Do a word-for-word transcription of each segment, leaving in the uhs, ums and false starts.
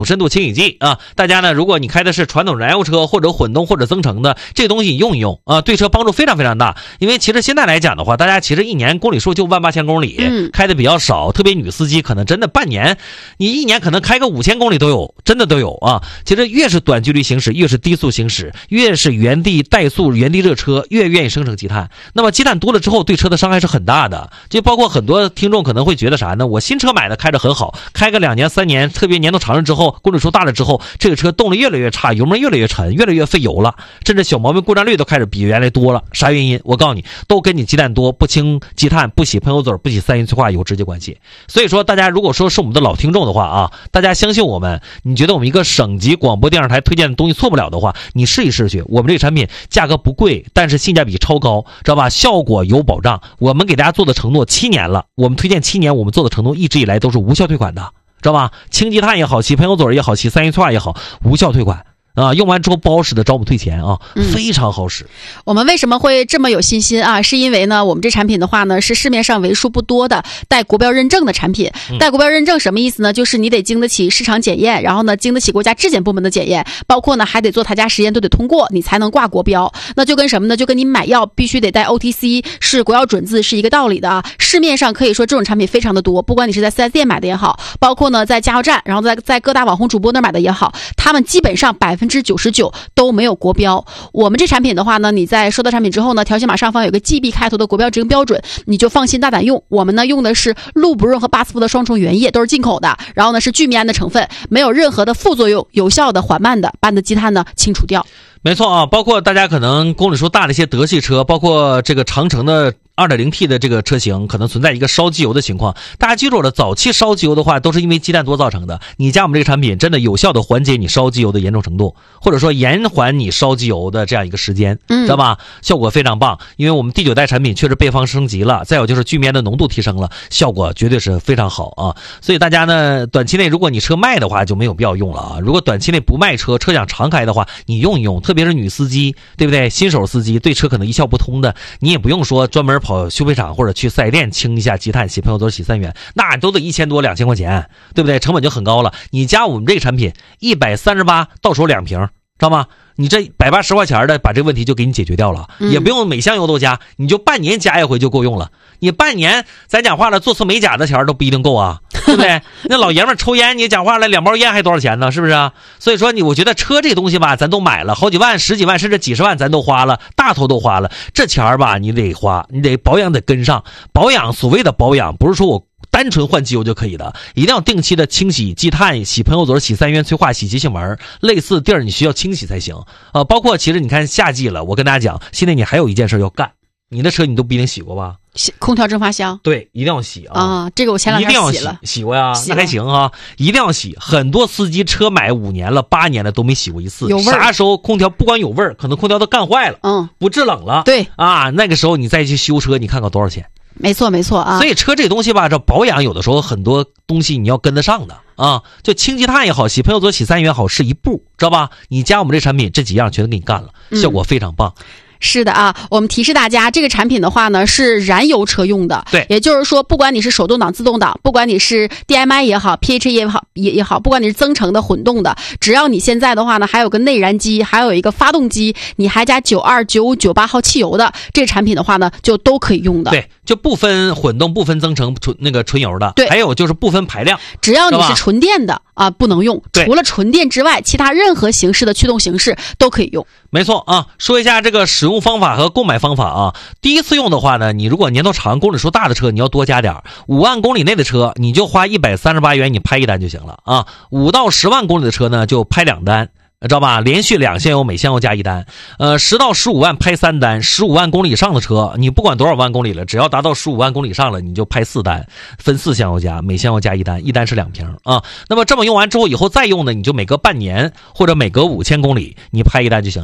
深度清洗剂啊，大家呢，如果你开的是传统燃油车或者混动或者增程的，这个东西你用一用啊，对车帮助非常非常大。因为其实现在来讲的话，大家其实一年公里数就万八千公里， 嗯， 开的比较少，特别女司机可能真的半年，你一年可能开个五千公里都有，真的都有啊。其实越是短距离行驶，越是低速行驶，越是原地怠速、原地热车，越愿意生成积碳。那么积碳多了之后，对车的伤害是很大的。就包括很多听众可能会觉得啥呢？我新车买的开着很好，开个两年三年，特别年头长了之后，公里数大了之后，这个车动力越来越差，油门越来越沉，越来越费油了，甚至小毛病故障率都开始比原来多了。啥原因？我告诉你，都跟你积碳多、不清积碳、不洗喷油嘴、不洗三元催化有直接关系。所以说，大家如果说是我们的老听众的话啊，大家相信我们，你觉得我们一个省级广播电视台推荐的东西错不了的话，你试一试去。我们这个产品价格不贵，但是性价比超高，知道吧？效果有保障。我们给大家做的承诺七年了，我们推荐七年，我们做的承诺一直以来都是无效退款的。知道吧？清积碳也好，洗喷油嘴也好，洗三元催化也好，无效退款啊！用完之后不好使的找我们退钱啊，非常好使。 嗯、我们为什么会这么有信心啊？是因为呢，我们这产品的话呢，是市面上为数不多的带国标认证的产品。 嗯、 带国标认证什么意思呢？就是你得经得起市场检验，然后呢，经得起国家质检部门的检验，包括呢还得做台家实验都得通过，你才能挂国标。那就跟什么呢？就跟你买药必须得带 O T C 是国药准字是一个道理的啊。市面上可以说这种产品非常的多，不管你是在 四 S 店买的也好，包括呢在加油站，然后在在各大网红主播那买的也好，他们基本上百分之九十九都没有国标。我们这产品的话呢，你在收到产品之后呢，条形码上方有个 G B 开头的国标执行标准，你就放心大胆用。我们呢用的是氯不润和巴斯夫的双重原液，都是进口的，然后呢是聚醚胺的成分，没有任何的副作用，有效的缓慢的把你的积碳呢清除掉。 没错啊，包括大家可能公里数大的一些德系车，包括这个长城的 二点零 T 的这个车型，可能存在一个烧机油的情况。大家记住了，早期烧机油的话都是因为积碳多造成的。你加我们这个产品真的有效的缓解你烧机油的严重程度，或者说延缓你烧机油的这样一个时间，知道吧？效果非常棒，因为我们第九代产品确实配方升级了，再有就是聚醚胺的浓度提升了，效果绝对是非常好啊。所以大家呢，短期内如果你车卖的话就没有必要用了啊。如果短期内不卖车，车想常开的话，你用一用，特别是女司机，对不对？新手司机对车可能一窍不通的，你也不用说专门跑修配厂或者去四 S 店清一下积碳，洗喷油嘴洗三元，那都得一千多两千块钱，对不对？成本就很高了。你加我们这个产品一百三十八，到手两瓶，知道吗？你这百八十块钱的，把这个问题就给你解决掉了， 嗯、 也不用每箱油都加，你就半年加一回就够用了。你半年，咱讲话了，做次美甲的钱都不一定够啊，对不对？那老爷们抽烟，你讲话了，两包烟还多少钱呢？是不是啊？所以说你，我觉得车这个东西吧，咱都买了好几万、十几万，甚至几十万，咱都花了，大头都花了。这钱吧，你得花，你得保养得跟上。保养，所谓的保养，不是说我单纯换机油就可以的，一定要定期的清洗积碳、洗喷油嘴、洗三元催化、洗节气门，类似的地儿你需要清洗才行。呃，包括其实你看夏季了，我跟大家讲，现在你还有一件事要干，你的车你都不一定洗过吧？ 洗空调蒸发箱， 对，一定要洗啊！ 啊，这个我前两天洗了， 一定要洗，洗过呀？ 洗那还行啊，一定要洗。很多司机车买五年了、八年了都没洗过一次， 有味儿。 啥时候空调不光有味儿，可能空调都干坏了， 嗯， 不制冷了， 对啊，那个时候你再去修车，你看看多少钱？ 没错没错啊。 所以车这个东西吧，这保养有的时候很多东西你要跟得上的啊，就清积碳也好，洗喷油嘴、洗三元也好，是一步，知道吧？你加我们这产品，这几样全都给你干了，效果非常棒。嗯， 是的啊，我们提示大家，这个产品的话呢是燃油车用的， 对， 也就是说，不管你是手动挡、自动挡，不管你是 D M I 也好 ，P H A 也好，也也好，不管你是增程的、混动的，只要你现在的话呢，还有个内燃机，还有一个发动机，你还加九二、九五、九八号汽油的，这个产品的话呢，就都可以用的。 对，就不分混动、不分增程、纯那个纯油的， 对， 还有就是不分排量， 只要你是纯电的啊，不能用。除了纯电之外，其他任何形式的驱动形式都可以用。 没错啊，说一下这个使用方法和购买方法啊。第一次用的话呢，你如果年头长、公里数大的车，你要多加点；五万公里内的车，你就花一百三十八元，你拍一单就行了啊。五到十万公里的车呢，就拍两单。知道吧？连续两箱油，每箱油加一单。呃，十到十五万拍三单，十五万公里以上的车，你不管多少万公里了，只要达到十五万公里以上了，你就拍四单，分四箱油加，每箱油加一单，一单是两瓶啊。那么这么用完之后，以后再用呢，你就每隔半年或者每隔五千公里，你拍一单就行了。它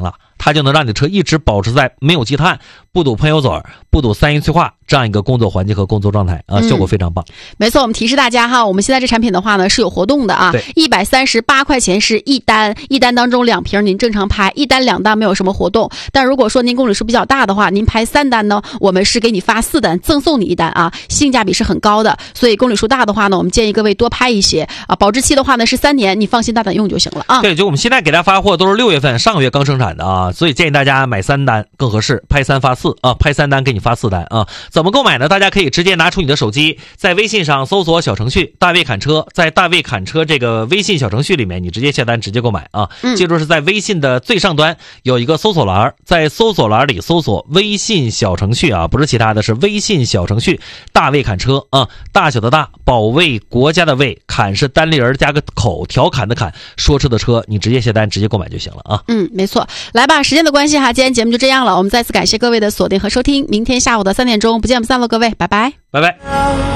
它就能让你的车一直保持在没有积碳、不堵喷油嘴、不堵三元催化这样一个工作环境和工作状态啊，效果非常棒。 嗯、没错，我们提示大家哈，我们现在这产品的话呢是有活动的啊，一百三十八块钱是一单，一单当中两瓶您正常拍，一单两单没有什么活动。但如果说您公里数比较大的话，您拍三单呢，我们是给你发四单，赠送你一单啊，性价比是很高的。所以公里数大的话呢，我们建议各位多拍一些啊，保质期的话呢是三年，你放心大胆用就行了啊。 对，就我们现在给大家发货都是六月份上个月刚生产的啊，所以建议大家买三单更合适，拍三发四啊，拍三单给你发四单啊。怎么购买呢？大家可以直接拿出你的手机，在微信上搜索小程序大卫侃车，在大卫侃车这个微信小程序里面，你直接下单直接购买啊。 嗯、 记住是在微信的最上端有一个搜索栏，在搜索栏里搜索微信小程序啊，不是其他的，是微信小程序大卫侃车啊，大小的大，保卫国家的卫，侃是单立人加个口，调侃的侃，说车的车，你直接下单直接购买就行了啊。 嗯，没错。来吧，时间的关系哈，今天节目就这样了，我们再次感谢各位的锁定和收听，明天下午的三点钟不见不散了，各位，拜拜， 拜拜。